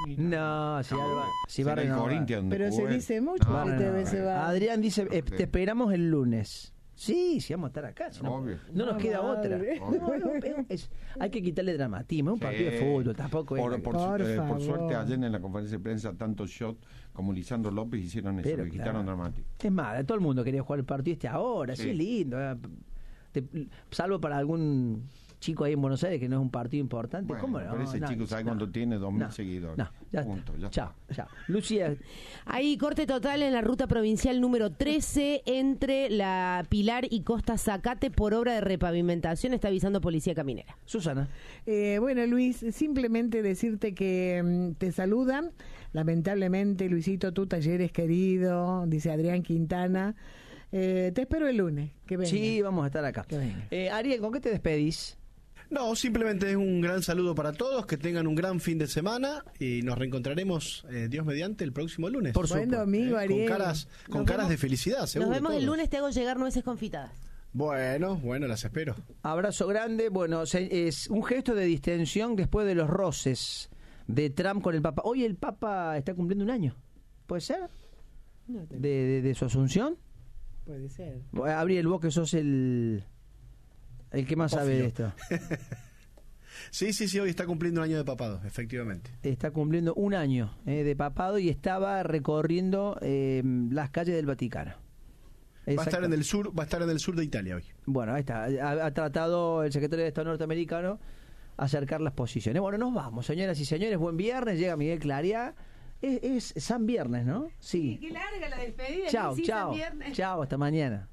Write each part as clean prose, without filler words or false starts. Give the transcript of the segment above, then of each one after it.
No, si va a renovar. Pero se dice mucho que Tevez se va. Adrián dice, te esperamos el lunes. Sí, vamos a estar acá. No nos queda otra. Hay que quitarle dramatismo. Es un partido de fútbol, tampoco es. Por suerte, ayer en la conferencia de prensa, tanto Schott como Lisandro López hicieron eso, le quitaron dramatismo. Es más, todo el mundo quería jugar el partido ahora, sí, es lindo. Salvo para algún chico ahí en Buenos Aires que no es un partido importante. Bueno, ¿Cómo no? Pero ese chico sabe cuando tiene 2.000 seguidores. Ya chao. Lucía. Hay corte total en la ruta provincial número 13 entre La Pilar y Costa Zacate por obra de repavimentación, está avisando Policía Caminera. Susana. Bueno, Luis, simplemente decirte que te saludan. Lamentablemente, Luisito, tu taller es querido, dice Adrián Quintana. Te espero el lunes. Que venga. Sí, vamos a estar acá. Ariel, ¿con qué te despedís? No, simplemente es un gran saludo para todos, que tengan un gran fin de semana y nos reencontraremos, Dios mediante, el próximo lunes. Buen domingo, Ariel. Con caras de felicidad, seguro. Nos vemos todos. El lunes, te hago llegar nueces confitadas. Bueno, las espero. Abrazo grande. Bueno, es un gesto de distensión después de los roces de Trump con el Papa. Hoy el Papa está cumpliendo un año. ¿Puede ser? No de su asunción. Puede ser. Abriel, vos que sos el que más sabe de esto. Sí, hoy está cumpliendo un año de papado, efectivamente. Está cumpliendo un año de papado y estaba recorriendo las calles del Vaticano. Va a estar en el sur de Italia hoy. Bueno, ahí está. Ha tratado el secretario de Estado norteamericano acercar las posiciones. Bueno, nos vamos, señoras y señores. Buen viernes. Llega Miguel Clariá. Es San Viernes, ¿no? Sí. Qué larga la despedida. Chao, hasta mañana.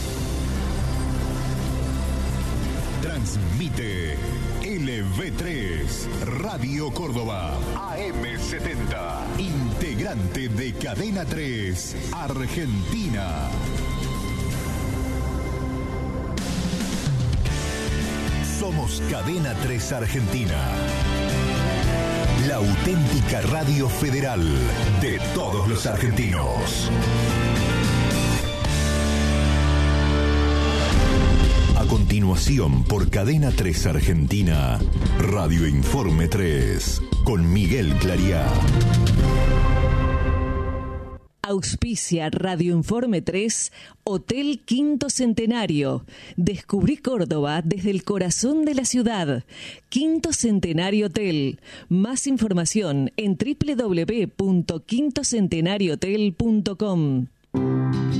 Transmite LV3 Radio Córdoba AM70, integrante de Cadena 3 Argentina. Somos Cadena 3 Argentina, la auténtica radio federal de todos los argentinos. A continuación, por Cadena 3 Argentina, Radio Informe 3, con Miguel Clariá. Auspicia Radio Informe 3, Hotel Quinto Centenario. Descubrí Córdoba desde el corazón de la ciudad. Quinto Centenario Hotel. Más información en www.quintocentenariohotel.com.